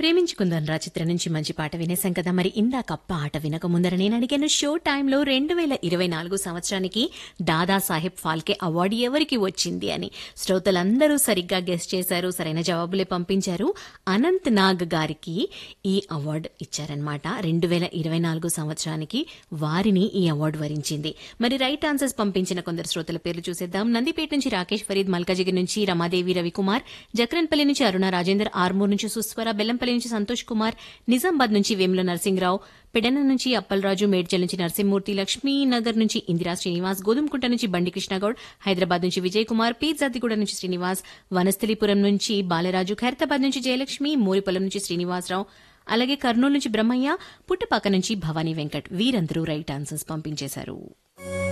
ప్రేమించుకుందాం రా చిత్రం నుంచి మంచి పాట వినేశాం కదా. మరి ఇందాక పాట వినక ముందర నేను అడిగాను షో టైంలో 2024 సంవత్సరానికి దాదాసాహెబ్ ఫాల్కే అవార్డు ఎవరికి వచ్చింది అని. శ్రోతలందరూ సరిగ్గా గెస్ట్ చేశారు, సరైన జవాబులే పంపించారు. అనంత్ నాగ్ గారికి ఈ అవార్డు ఇచ్చారనమాట. 2024 సంవత్సరానికి వారిని ఈ అవార్డు వరించింది. మరి రైట్ ఆన్సర్స్ పంపించిన కొందరు శ్రోతల పేర్లు చూసేద్దాం. నందిపేట నుంచి రాకేష్ ఫరీద్, మల్కాజిగిరి నుంచి రమాదేవి రవికుమార్, జక్రన్పల్లి నుంచి అరుణ రాజేందర్, ఆర్మూర్ నుంచి సుస్వర, బెల్లంపల్లి నుంచి సంతోష్ కుమార్, నిజామాబాద్ నుంచి వేముల నరసింహరావు, పెడన నుంచి అప్పలరాజు, మేడ్చల్ నుంచి నరసింహమూర్తి, లక్ష్మీనగర్ నుంచి ఇందిరా శ్రీనివాస్, గోధుమకుంట నుంచి బండి కృష్ణగౌడ్, హైదరాబాద్ నుంచి విజయ్ కుమార్, పీర్జాదిగూడ నుంచి శ్రీనివాస్, వనస్థలిపురం నుంచి బాలరాజు, ఖైరతాబాద్ నుంచి జయలక్ష్మి, మోరిపొలం నుంచి శ్రీనివాసరావు, అలాగే కర్నూలు నుంచి బ్రహ్మయ్య, పుట్టపాక నుంచి భవానీ వెంకట్. వీరందరూ రైట్ ఆన్సర్స్ పంపించేశారు.